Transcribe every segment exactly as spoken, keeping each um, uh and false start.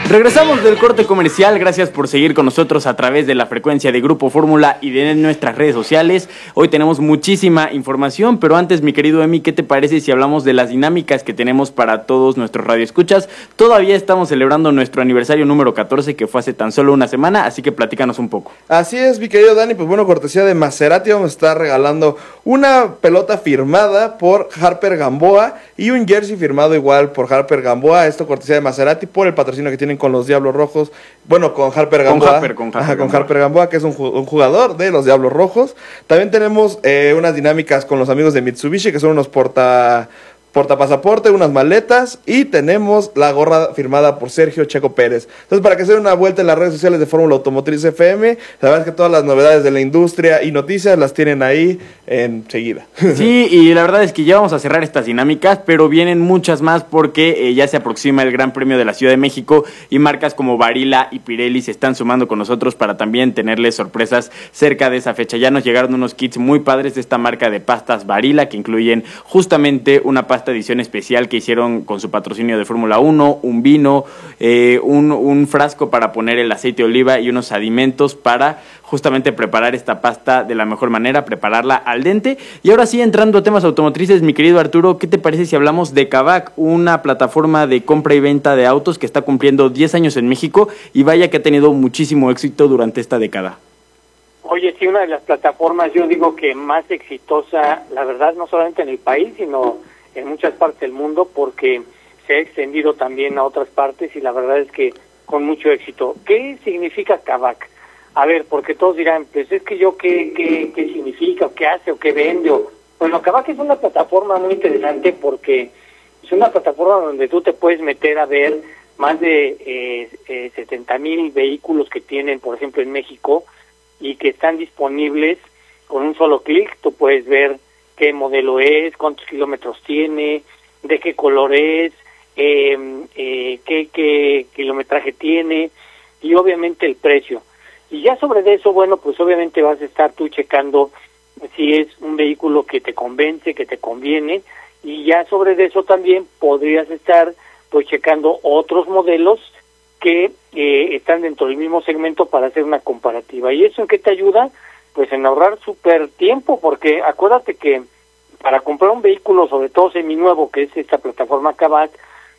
Regresamos del corte comercial, gracias por seguir con nosotros a través de la frecuencia de Grupo Fórmula y de nuestras redes sociales. Hoy tenemos muchísima información, pero antes, mi querido Emi, ¿qué te parece si hablamos de las dinámicas que tenemos para todos nuestros radioescuchas? Todavía estamos celebrando nuestro aniversario número catorce, que fue hace tan solo una semana, así que platícanos un poco. Así es, mi querido Dani, pues bueno, cortesía de Maserati, vamos a estar regalando una pelota firmada por Harper Gamboa y un jersey firmado igual por Harper Gamboa, esto cortesía de Maserati por el patrocinio que tienen con los Diablos Rojos, bueno, con Harper Gamboa, con Harper, con Harper, ajá, con Gamboa. Harper Gamboa, que es un, un jugador de los Diablos Rojos. También tenemos eh, unas dinámicas con los amigos de Mitsubishi, que son unos porta... portapasaporte, unas maletas, y tenemos la gorra firmada por Sergio Checo Pérez. Entonces, para que se den una vuelta en las redes sociales de Fórmula Automotriz F M, la verdad es que todas las novedades de la industria y noticias las tienen ahí enseguida. Sí, y la verdad es que ya vamos a cerrar estas dinámicas, pero vienen muchas más porque eh, ya se aproxima el Gran Premio de la Ciudad de México y marcas como Barilla y Pirelli se están sumando con nosotros para también tenerles sorpresas cerca de esa fecha. Ya nos llegaron unos kits muy padres de esta marca de pastas Barilla que incluyen justamente una pasta edición especial que hicieron con su patrocinio de Fórmula uno, un vino, eh, un, un frasco para poner el aceite de oliva y unos alimentos para justamente preparar esta pasta de la mejor manera, prepararla al dente. Y ahora sí, entrando a temas automotrices, mi querido Arturo, ¿qué te parece si hablamos de Kavak, una plataforma de compra y venta de autos que está cumpliendo diez años en México y vaya que ha tenido muchísimo éxito durante esta década? Oye, sí, una de las plataformas, yo digo que más exitosa, la verdad, no solamente en el país, sino en muchas partes del mundo, porque se ha extendido también a otras partes y la verdad es que con mucho éxito. ¿Qué significa Kavak? A ver, porque todos dirán, pues es que yo, ¿qué, qué, qué significa, o qué hace, o qué vende? O... Bueno, Kavak es una plataforma muy interesante porque es una plataforma donde tú te puedes meter a ver más de eh, eh, setenta mil vehículos que tienen, por ejemplo, en México, y que están disponibles con un solo clic. Tú puedes ver qué modelo es, cuántos kilómetros tiene, de qué color es, eh, eh, qué, qué kilometraje tiene y obviamente el precio. Y ya sobre eso, bueno, pues obviamente vas a estar tú checando si es un vehículo que te convence, que te conviene, y ya sobre eso también podrías estar pues checando otros modelos que eh, están dentro del mismo segmento para hacer una comparativa. ¿Y eso en qué te ayuda? Pues en ahorrar súper tiempo, porque acuérdate que para comprar un vehículo, sobre todo seminuevo, que es esta plataforma Kavak,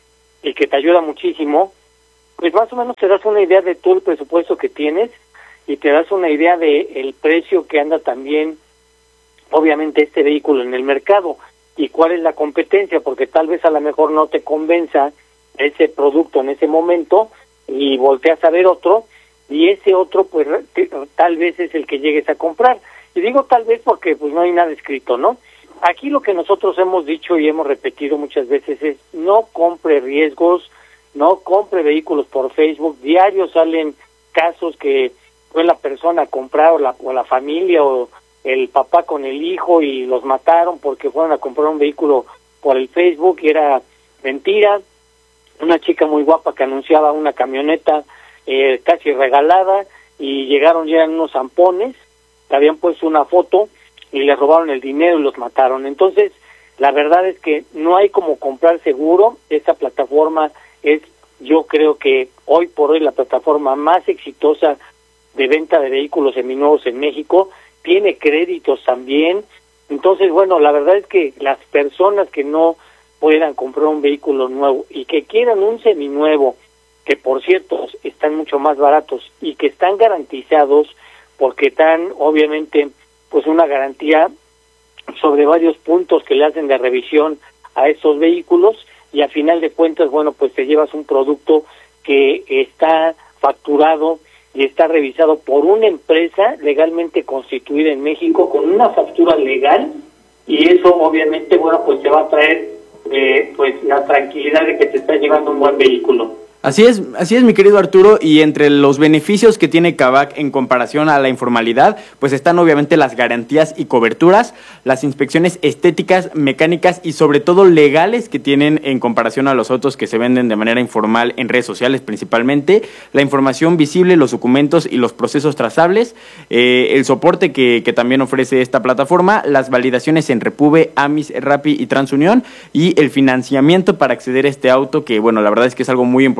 y que te ayuda muchísimo, pues más o menos te das una idea de todo el presupuesto que tienes y te das una idea de el precio que anda también, obviamente, este vehículo en el mercado y cuál es la competencia, porque tal vez a lo mejor no te convenza ese producto en ese momento y volteas a ver otro, y ese otro pues tal vez es el que llegues a comprar. Y digo tal vez porque pues no hay nada escrito, ¿no? Aquí lo que nosotros hemos dicho y hemos repetido muchas veces es no compre riesgos, no compre vehículos por Facebook. Diario salen casos que fue la persona a comprar o la, o la familia o el papá con el hijo y los mataron porque fueron a comprar un vehículo por el Facebook y era mentira. Una chica muy guapa que anunciaba una camioneta eh, casi regalada y llegaron ya en unos zampones, le habían puesto una foto y le robaron el dinero y los mataron. Entonces, la verdad es que no hay como comprar seguro. Esta plataforma es, yo creo que hoy por hoy, la plataforma más exitosa de venta de vehículos seminuevos en México. Tiene créditos también. Entonces, bueno, la verdad es que las personas que no puedan comprar un vehículo nuevo y que quieran un seminuevo, que por cierto están mucho más baratos y que están garantizados porque dan obviamente pues una garantía sobre varios puntos que le hacen de revisión a estos vehículos, y a final de cuentas, bueno, pues te llevas un producto que está facturado y está revisado por una empresa legalmente constituida en México con una factura legal, y eso obviamente, bueno, pues te va a traer eh, pues la tranquilidad de que te estás llevando un buen vehículo. Así es, así es, mi querido Arturo, y entre los beneficios que tiene Kavak en comparación a la informalidad, pues están obviamente las garantías y coberturas, las inspecciones estéticas, mecánicas y sobre todo legales que tienen en comparación a los autos que se venden de manera informal en redes sociales principalmente, la información visible, los documentos y los procesos trazables, eh, el soporte que, que también ofrece esta plataforma, las validaciones en Repube, Amis, Rappi y Transunión, y el financiamiento para acceder a este auto, que bueno, la verdad es que es algo muy importante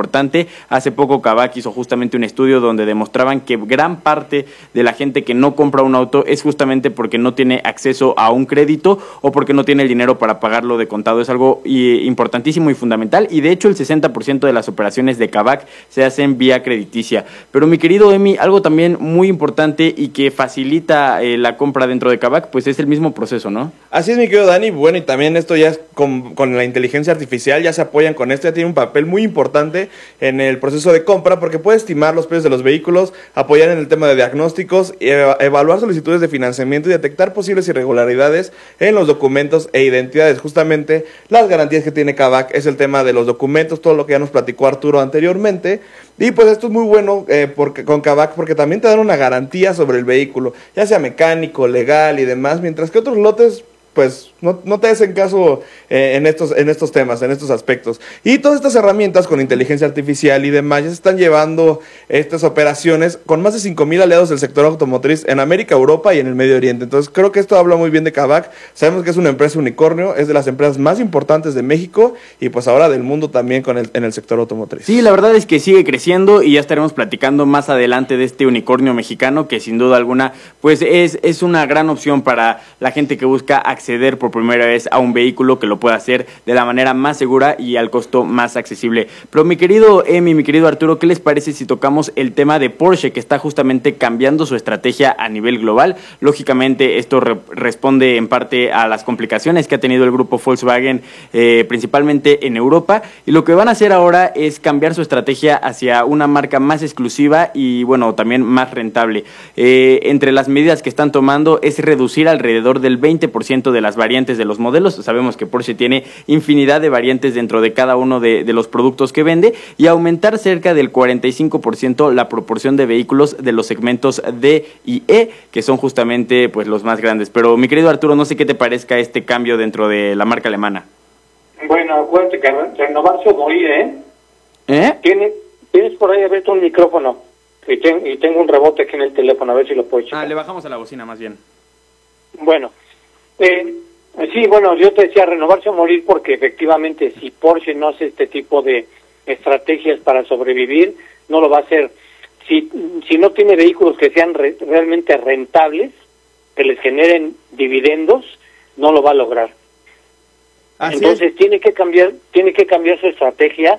importante. Hace poco Kavak hizo justamente un estudio donde demostraban que gran parte de la gente que no compra un auto es justamente porque no tiene acceso a un crédito o porque no tiene el dinero para pagarlo de contado. Es algo y, importantísimo y fundamental, y de hecho el sesenta por ciento de las operaciones de Kavak se hacen vía crediticia. Pero mi querido Emi, algo también muy importante y que facilita eh, la compra dentro de Kavak, pues es el mismo proceso, ¿no? Así es, mi querido Dani. Bueno, y también esto ya es con, con la inteligencia artificial, ya se apoyan con esto, ya tiene un papel muy importante en el proceso de compra, porque puede estimar los precios de los vehículos, apoyar en el tema de diagnósticos, eva- evaluar solicitudes de financiamiento y detectar posibles irregularidades en los documentos e identidades. Justamente las garantías que tiene Kavak es el tema de los documentos, todo lo que ya nos platicó Arturo anteriormente. Y pues esto es muy bueno eh, porque, con Kavak, porque también te dan una garantía sobre el vehículo, ya sea mecánico, legal y demás, mientras que otros lotes pues no, no te hacen caso eh, en, estos, en estos temas, en estos aspectos. Y todas estas herramientas con inteligencia artificial y demás ya se están llevando estas operaciones con más de cinco mil aliados del sector automotriz en América, Europa y en el Medio Oriente. Entonces creo que esto habla muy bien de Kavak. Sabemos que es una empresa unicornio, es de las empresas más importantes de México y pues ahora del mundo también con el, en el sector automotriz. Sí, la verdad es que sigue creciendo y ya estaremos platicando más adelante de este unicornio mexicano que sin duda alguna pues es, es una gran opción para la gente que busca acceder por primera vez a un vehículo, que lo pueda hacer de la manera más segura y al costo más accesible. Pero mi querido Emi, mi querido Arturo, ¿qué les parece si tocamos el tema de Porsche, que está justamente cambiando su estrategia a nivel global? Lógicamente esto re responde en parte a las complicaciones que ha tenido el grupo Volkswagen, eh, principalmente en Europa, y lo que van a hacer ahora es cambiar su estrategia hacia una marca más exclusiva y bueno, también más rentable. Eh, entre las medidas que están tomando es reducir alrededor del veinte por ciento de las variantes de los modelos. Sabemos que Porsche tiene infinidad de variantes dentro de cada uno de, de los productos que vende, y aumentar cerca del cuarenta y cinco por ciento la proporción de vehículos de los segmentos D y E, que son justamente pues los más grandes. Pero mi querido Arturo, no sé qué te parezca este cambio dentro de la marca alemana. Bueno, acuérdate que renovarse o morir, ¿eh? ¿Eh? ¿Tienes, tienes por ahí abierto un micrófono y, ten, y tengo un rebote aquí en el teléfono, a ver si lo puedo checar. Ah, le bajamos a la bocina más bien. Bueno, eh, sí, bueno, yo te decía renovarse o morir porque efectivamente si Porsche no hace este tipo de estrategias para sobrevivir, no lo va a hacer. Si, si no tiene vehículos que sean re, realmente rentables, que les generen dividendos, no lo va a lograr. Así Entonces es. tiene que cambiar, tiene que cambiar su estrategia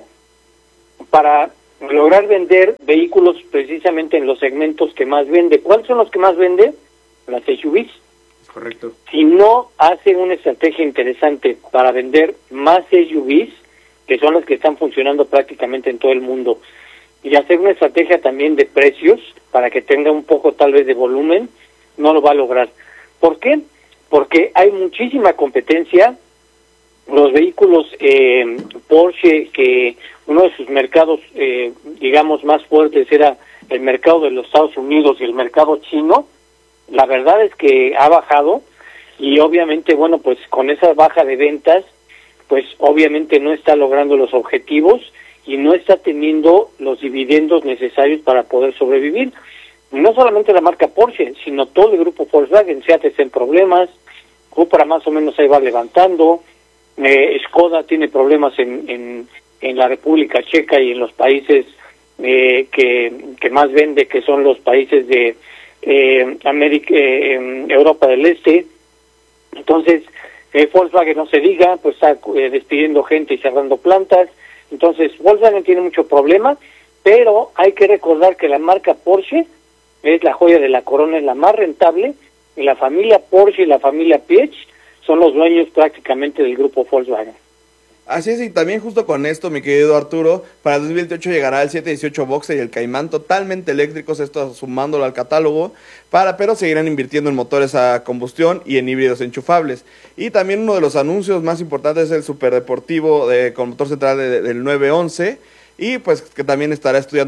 para lograr vender vehículos precisamente en los segmentos que más vende. ¿Cuáles son los que más vende? Las S U Vs. Correcto. Si no hace una estrategia interesante para vender más S U Vs, que son las que están funcionando prácticamente en todo el mundo, y hacer una estrategia también de precios para que tenga un poco tal vez de volumen, no lo va a lograr. ¿Por qué? Porque hay muchísima competencia. Los vehículos eh, Porsche, que uno de sus mercados, eh, digamos, más fuertes era el mercado de los Estados Unidos y el mercado chino, la verdad es que ha bajado y obviamente, bueno, pues con esa baja de ventas, pues obviamente no está logrando los objetivos y no está teniendo los dividendos necesarios para poder sobrevivir. No solamente la marca Porsche, sino todo el grupo Volkswagen. Seat está en problemas, Cupra más o menos ahí va levantando, eh, Skoda tiene problemas en, en, en la República Checa y en los países eh, que, que más vende, que son los países de eh, América, eh, Europa del Este. Entonces, eh, Volkswagen no se diga, pues está eh, despidiendo gente y cerrando plantas. Entonces, Volkswagen tiene mucho problema, pero hay que recordar que la marca Porsche es la joya de la corona, es la más rentable, y la familia Porsche y la familia Piech son los dueños prácticamente del grupo Volkswagen. Así es, y también justo con esto, mi querido Arturo, para dos mil veintiocho llegará el siete dieciocho Boxer y el Caimán totalmente eléctricos, esto sumándolo al catálogo, para pero seguirán invirtiendo en motores a combustión y en híbridos enchufables. Y también uno de los anuncios más importantes es el superdeportivo de, con motor central de, de, del nueve once, y pues que también estará estudiando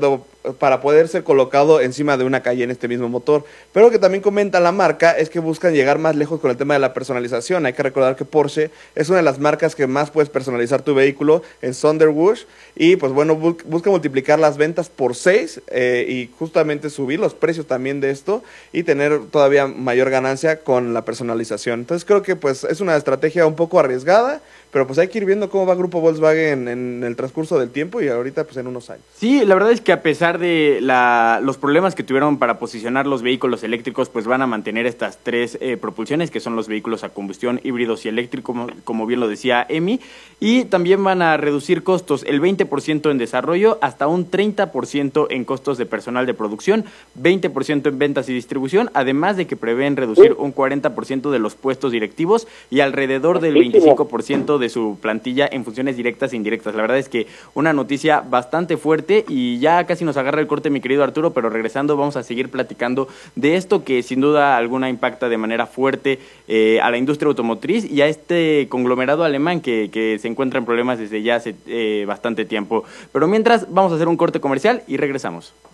para poder ser colocado encima de una calle en este mismo motor. Pero lo que también comenta la marca es que buscan llegar más lejos con el tema de la personalización. Hay que recordar que Porsche es una de las marcas que más puedes personalizar tu vehículo en Sonderwush, y pues bueno, bu busca multiplicar las ventas por seis eh, y justamente subir los precios también de esto y tener todavía mayor ganancia con la personalización. Entonces creo que pues es una estrategia un poco arriesgada, pero pues hay que ir viendo cómo va Grupo Volkswagen en, en el transcurso del tiempo y ahorita pues en unos años. Sí, la verdad es que a pesar de la, los problemas que tuvieron para posicionar los vehículos eléctricos, pues van a mantener estas tres eh, propulsiones, que son los vehículos a combustión, híbridos y eléctricos, como, como bien lo decía Emi, y también van a reducir costos el veinte por ciento en desarrollo, hasta un treinta por ciento en costos de personal de producción, veinte por ciento en ventas y distribución, además de que prevén reducir un cuarenta por ciento de los puestos directivos y alrededor del veinticinco por ciento de su plantilla en funciones directas e indirectas. La verdad es que una noticia bastante fuerte, y ya casi nos agarra el corte, mi querido Arturo, pero regresando vamos a seguir platicando de esto que sin duda alguna impacta de manera fuerte eh, a la industria automotriz y a este conglomerado alemán que, que se encuentra en problemas desde ya hace eh, bastante tiempo. Pero mientras vamos a hacer un corte comercial y regresamos.